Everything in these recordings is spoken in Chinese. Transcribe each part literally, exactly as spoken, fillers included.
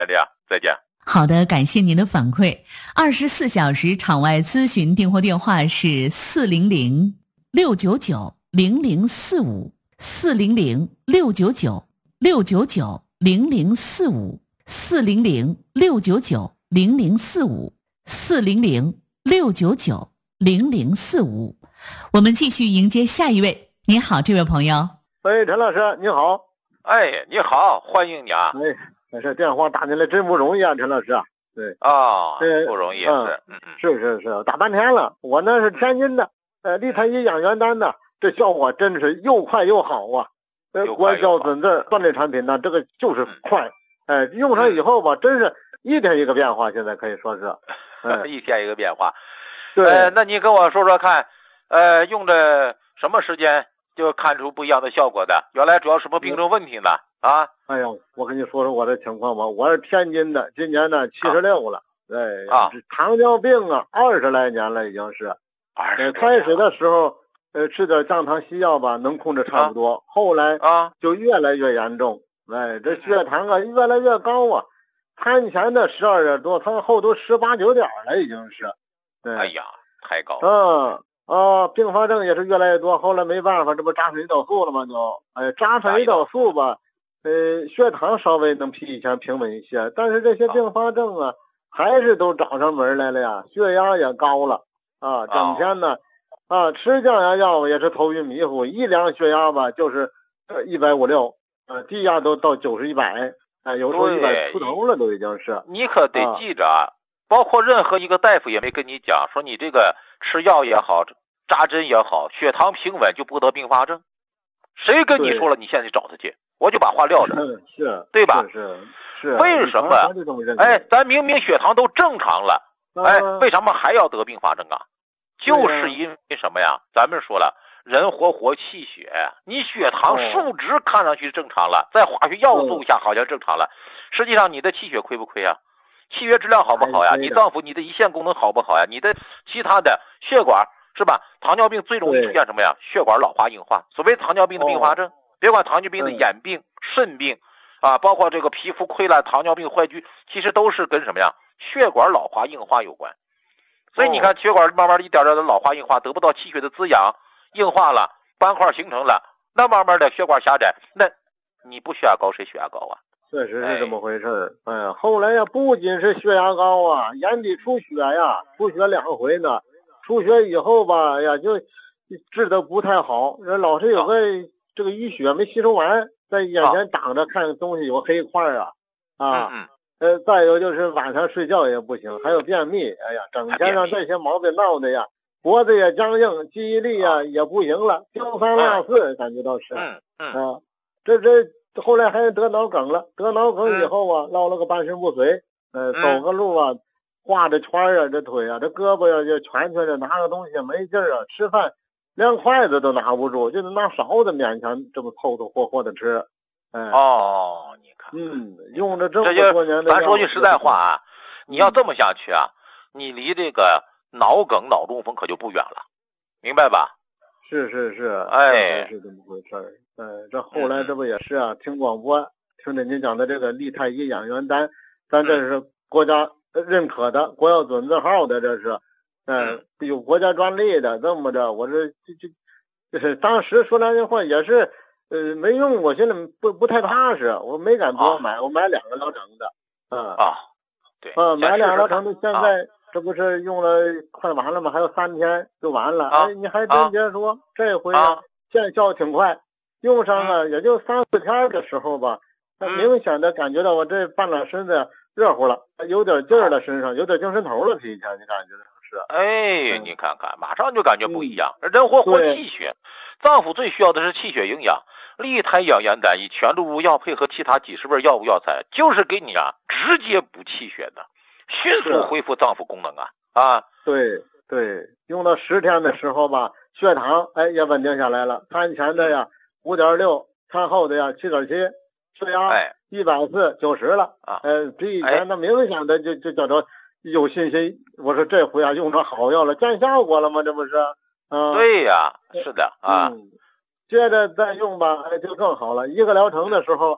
这样，再见。 好的，感谢您的反馈。二十四小时场外咨询订货电话是四零零六九九零零四五，四零零六九九六九九零零四五，四零零六九九零零四五，四零零六九九零零四五。我们继续迎接下一位。你好，这位朋友。 喂，陈老师，你好。 哎，你好，欢迎你啊。 哎，这电话打进来真不容易啊，陈老师啊。对啊，哦，不容易， 嗯， 是，嗯嗯， 是是是，打半天了。我呢是天津的，呃，立太医养元丹呢，这效果真是又快又好啊。呃，国药准字锻炼产品呢，这个就是快，哎、呃，用上以后吧，真是一天一个变化，现在可以说是， 呃、一天一个变化。 对， 呃，那你跟我说说看，呃，用着什么时间就看出不一样的效果的？原来主要什么病症问题呢？啊， 哎呀，我跟你说说我的情况吧，我是天津的，今年呢七十六了，哎啊， 糖尿病啊，二十来年了已经是， 呃， 开始的时候，呃，吃点降糖西药吧，能控制差不多， 啊、 后来啊就越来越严重，哎，这血糖啊越来越高啊，餐前的十二点多，餐后都十八九点了已经是， 哎呀，太高了，嗯啊，并发症也是越来越多，后来没办法，这不扎胰岛素了吗？就，哎，扎上胰岛素吧。呃，血糖稍微能比以前平稳一些，但是这些并发症啊，还是都找上门来了呀。血压也高了啊，整天呢，啊，吃降压药也是头晕迷糊，一量血压吧就是呃一百五六，呃，低压都到九十一百，哎，有时候一百出头了都已经是。 你可得记着啊，包括任何一个大夫也没跟你讲说你这个吃药也好，扎针也好，血糖平稳就不得并发症，谁跟你说了？你现在找他去。我就把话撂着， 是， 对吧？ 是是。 为什么？哎，咱明明血糖都正常了，哎，为什么还要得并发症啊？就是因为什么呀？咱们说了，人活活气血，你血糖数值看上去正常了，在化学要素下好像正常了，实际上你的气血亏不亏啊？气血质量好不好呀？你脏腑你的胰腺功能好不好呀？你的其他的血管是吧？糖尿病最容易出现什么呀？血管老化硬化。所谓糖尿病的并发症。别管糖尿病的眼病、肾病，啊，包括这个皮肤溃烂、糖尿病坏疽，其实都是跟什么呀？血管老化硬化有关。所以你看，血管慢慢一点点的老化硬化，得不到气血的滋养，硬化了，斑块形成了，那慢慢的血管狭窄，那你不血压高谁血压高啊？ 确实是这么回事。哎呀，后来呀，不仅是血压高啊，眼底出血呀，出血两回呢。出血以后吧，呀，就治得不太好，人老是有个。这个淤血没吸收完，在眼前挡着看东西有黑块啊，啊， 嗯呃，再有就是晚上睡觉也不行，还有便秘，哎呀，整天让这些毛病闹的呀，脖子也僵硬，记忆力呀也不行了，丢三落四，感觉到是， 嗯嗯啊，这这后来还得脑梗了，得脑梗以后啊，落了个半身不遂，呃，走个路啊，画着圈啊，这腿啊，这胳膊呀就蜷蜷着，拿个东西没劲儿啊，吃饭。连筷子都拿不住，就能拿勺子勉强这么凑凑合合的吃。哎， 哦，你看， 嗯，用了这么多年的， 咱说句实在话啊，你要这么下去啊，你离这个脑梗、脑中风可就不远了，明白吧？ 是是是， 哎， 是这么回事儿。哎，这后来这不也是啊？听广播，听着您讲的这个利太医养元丹，咱这是国家认可的，国药准字号的，这是。嗯，有国家专利的，这么着，我这这这，这当时说良心话也是，呃，没用过，现在不不太踏实，我没敢多买， 啊、 我买两个疗程的，嗯啊，对， 啊，买两个疗程的，现在这不是用了快完了吗？还有三天就完了， 啊、 哎，你还真别说， 啊、 这回啊见效挺快，用上啊也就三四天的时候吧， 嗯、 明显的感觉到我这半拉身子热乎了，有点劲儿了，身上有点精神头了，比以前你感觉。 哎，你看看，马上就感觉不一样。嗯、人活活气血，脏腑最需要的是气血营养。利太养元丹以全录入药配合其他几十味药物药材，就是给你啊直接补气血的，迅速恢复脏腑功能啊啊！ 对对，用到十天的时候吧，血糖哎也稳定下来了，餐前的呀五点六，餐后的呀七点七，血压一百四九十了啊，呃，比以前的明显的就就叫做。有信心，我说这回啊用着好药了，见效果了吗？这不是？啊， 对呀，是的啊、 嗯。接着再用吧，哎，就更好了。一个疗程的时候，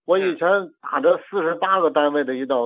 我以前打着四十八个单位的胰岛